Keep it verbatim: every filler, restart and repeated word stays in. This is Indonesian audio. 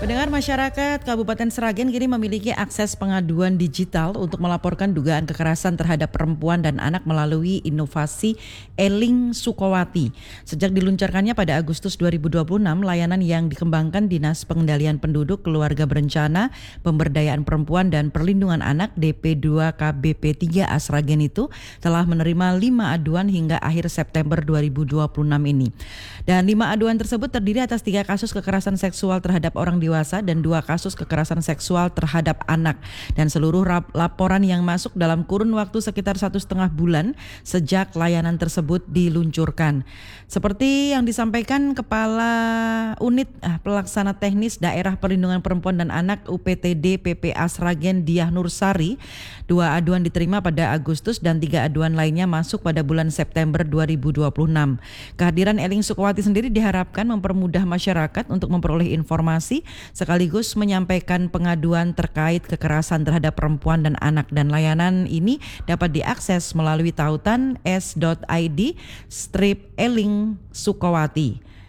Pendengar, masyarakat Kabupaten Sragen kini memiliki akses pengaduan digital untuk melaporkan dugaan kekerasan terhadap perempuan dan anak melalui inovasi Eling Sukowati. Sejak diluncurkannya pada Agustus dua ribu dua puluh enam, layanan yang dikembangkan Dinas Pengendalian Penduduk, Keluarga Berencana, Pemberdayaan Perempuan dan Perlindungan Anak D P dua K B P tiga A Sragen itu telah menerima lima aduan hingga akhir September dua ribu dua puluh enam ini. Dan lima aduan tersebut terdiri atas tiga kasus kekerasan seksual terhadap orang dewasa dan dua kasus kekerasan seksual terhadap anak. Dan seluruh rap- laporan yang masuk dalam kurun waktu sekitar satu setengah bulan sejak layanan tersebut diluncurkan. Seperti yang disampaikan Kepala Unit ah, Pelaksana Teknis Daerah Perlindungan Perempuan dan Anak U P T D P P A Sragen Diah Nursari, dua aduan diterima pada Agustus dan tiga aduan lainnya masuk pada bulan September dua ribu dua puluh enam. Kehadiran Eling Sukowati sendiri diharapkan mempermudah masyarakat untuk memperoleh informasi sekaligus menyampaikan pengaduan terkait kekerasan terhadap perempuan dan anak, dan layanan ini dapat diakses melalui tautan s dot i d strip Eling Sukowati.